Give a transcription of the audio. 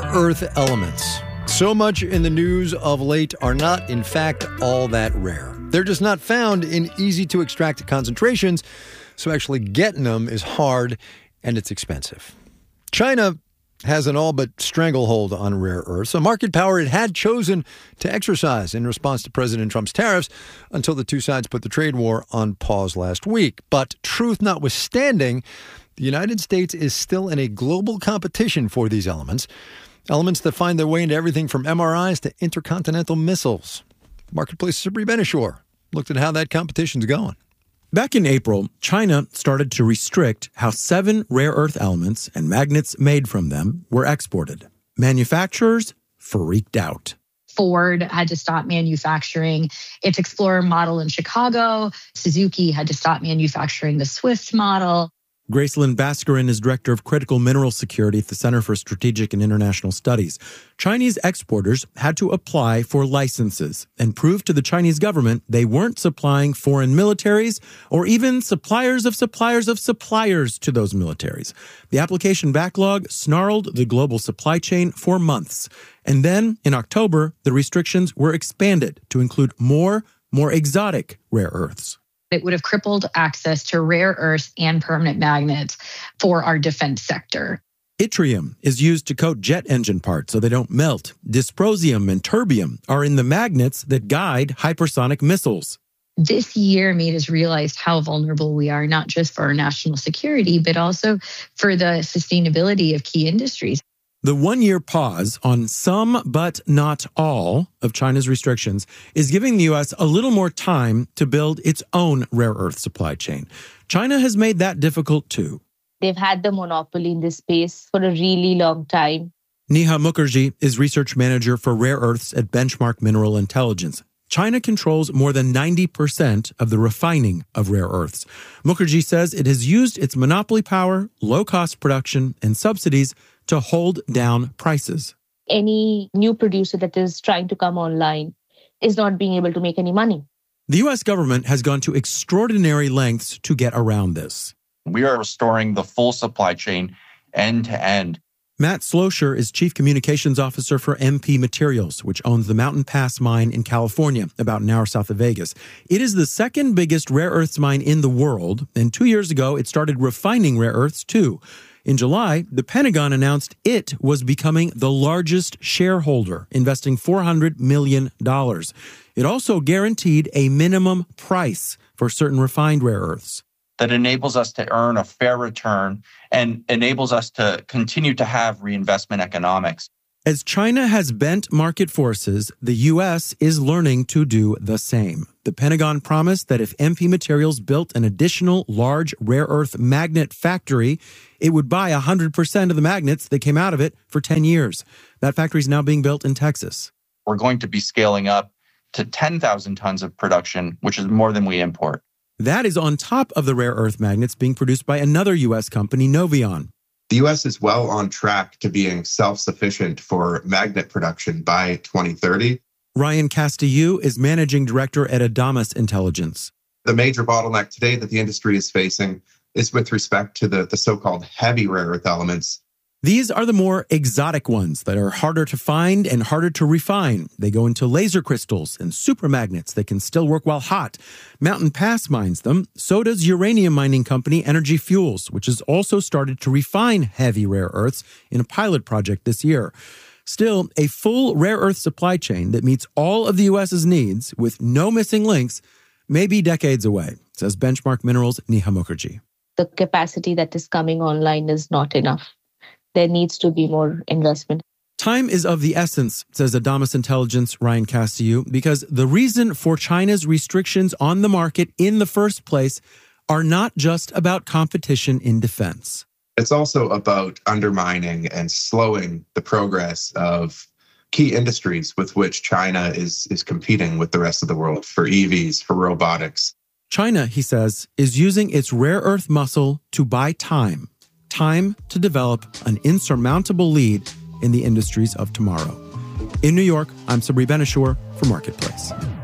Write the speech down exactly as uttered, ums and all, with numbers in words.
earth elements. So much in the news of late are not, in fact, all that rare. They're just not found in easy-to-extract concentrations, so actually getting them is hard and it's expensive. China has an all but stranglehold on rare earths, a market power it had chosen to exercise in response to President Trump's tariffs until the two sides put the trade war on pause last week. But truth notwithstanding, the United States is still in a global competition for these elements, elements that find their way into everything from M R Is to intercontinental missiles. Marketplace's Sabri Ben-Achour looked at how that competition's going. Back in April, China started to restrict how seven rare earth elements and magnets made from them were exported. Manufacturers freaked out. Ford had to stop manufacturing its Explorer model in Chicago. Suzuki had to stop manufacturing the Swift model. Gracelyn Bascarin is director of critical mineral security at the Center for Strategic and International Studies. Chinese exporters had to apply for licenses and prove to the Chinese government they weren't supplying foreign militaries or even suppliers of suppliers of suppliers to those militaries. The application backlog snarled the global supply chain for months. And then, in October, the restrictions were expanded to include more, more exotic rare earths. It would have crippled access to rare earths and permanent magnets for our defense sector. Yttrium is used to coat jet engine parts so they don't melt. Dysprosium and terbium are in the magnets that guide hypersonic missiles. This year made us realize how vulnerable we are, not just for our national security, but also for the sustainability of key industries. The one-year pause on some, but not all, of China's restrictions is giving the U S a little more time to build its own rare earth supply chain. China has made that difficult too. They've had the monopoly in this space for a really long time. Neha Mukherjee is research manager for rare earths at Benchmark Mineral Intelligence. China controls more than ninety percent of the refining of rare earths. Mukherjee says it has used its monopoly power, low-cost production, and subsidies to hold down prices. Any new producer that is trying to come online is not being able to make any money. The U S government has gone to extraordinary lengths to get around this. We are restoring the full supply chain end to end. Matt Slosher is Chief Communications Officer for M P Materials, which owns the Mountain Pass mine in California, about an hour south of Vegas. It is the second biggest rare earths mine in the world, and two years ago it started refining rare earths too. In July, the Pentagon announced it was becoming the largest shareholder, investing four hundred million dollars. It also guaranteed a minimum price for certain refined rare earths. That enables us to earn a fair return and enables us to continue to have reinvestment economics. As China has bent market forces, the U S is learning to do the same. The Pentagon promised that if M P Materials built an additional large rare earth magnet factory, it would buy one hundred percent of the magnets that came out of it for ten years. That factory is now being built in Texas. We're going to be scaling up to ten thousand tons of production, which is more than we import. That is on top of the rare earth magnets being produced by another U S company, Noveon. The U S is well on track to being self-sufficient for magnet production by twenty thirty. Ryan Castillo is managing director at Adamas Intelligence. The major bottleneck today that the industry is facing is with respect to the, the so-called heavy rare earth elements. These are the more exotic ones that are harder to find and harder to refine. They go into laser crystals and supermagnets that can still work while hot. Mountain Pass mines them. So does uranium mining company Energy Fuels, which has also started to refine heavy rare earths in a pilot project this year. Still, a full rare earth supply chain that meets all of the U S's needs with no missing links may be decades away, says Benchmark Minerals' Neha Mukherjee. The capacity that is coming online is not enough. There needs to be more investment. Time is of the essence, says Adamas Intelligence Ryan Castillo, because the reason for China's restrictions on the market in the first place are not just about competition in defense. It's also about undermining and slowing the progress of key industries with which China is, is competing with the rest of the world for E Vs, for robotics. China, he says, is using its rare earth muscle to buy time. Time to develop an insurmountable lead in the industries of tomorrow. In New York, I'm Sabri Ben-Achour for Marketplace.